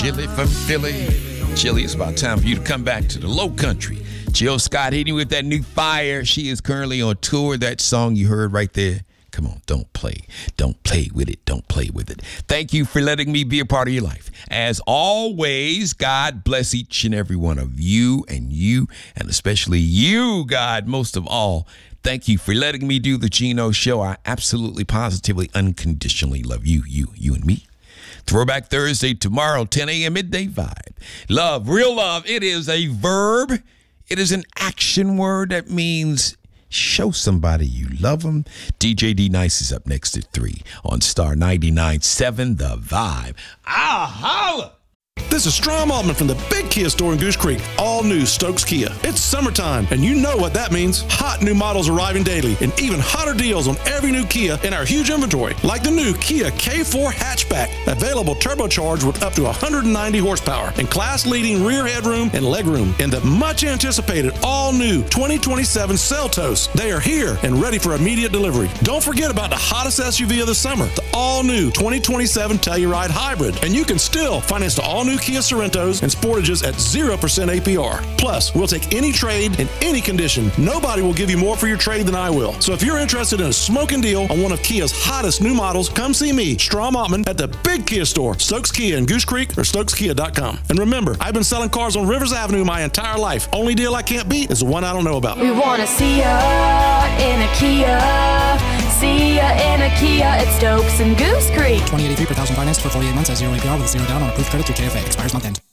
Chili from Philly. Chili, it's about time for you to come back to the low country. Jill Scott hitting with that new fire. She is currently on tour. That song you heard right there. Come on, don't play. Don't play with it. Don't play with it. Thank you for letting me be a part of your life. As always, God bless each and every one of you, and especially you, God, most of all. Thank you for letting me do the Gino Show. I absolutely, positively, unconditionally love you and me. Throwback Thursday tomorrow, 10 a.m. midday vibe. Love, real love. It is a verb. It is an action word that means show somebody you love them. DJ D Nice is up next at 3 on Star 99.7 The Vibe. Ah, holla! This is Strom Altman from the Big Kia store in Goose Creek, all new Stokes Kia. It's summertime, and you know what that means. Hot new models arriving daily, and even hotter deals on every new Kia in our huge inventory, like the new Kia K4 hatchback, available turbocharged with up to 190 horsepower, and class-leading rear headroom and legroom, and the much-anticipated all-new 2027 Seltos. They are here and ready for immediate delivery. Don't forget about the hottest SUV of the summer, the all-new 2027 Telluride Hybrid, and you can still finance the all-new Kia Sorrentos and Sportages at 0% APR. Plus, we'll take any trade in any condition. Nobody will give you more for your trade than I will. So if you're interested in a smoking deal on one of Kia's hottest new models, come see me, Strom Altman, at the Big Kia store, Stokes Kia in Goose Creek or StokesKia.com. And remember, I've been selling cars on Rivers Avenue my entire life. Only deal I can't beat is the one I don't know about. We want to see ya in a Kia. See ya in a Kia at Stokes and Goose Creek. 2083 per thousand financed for 48 months at 0 APR with 0 down on approved credit through JFA. Expires month end.